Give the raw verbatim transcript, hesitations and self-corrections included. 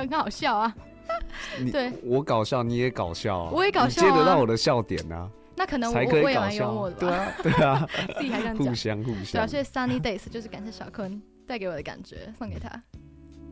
很好笑啊。对， 我搞笑，你也搞笑啊， 我也搞笑啊， 你接得到我的笑点啊。 那可能 我, 才可以我也搞笑蛮幽默的吧。 对啊，对啊， 自己还这样讲， 互相互相。 对啊，所以 Sunny Days 就是感谢小坤带给我的感觉，送给他。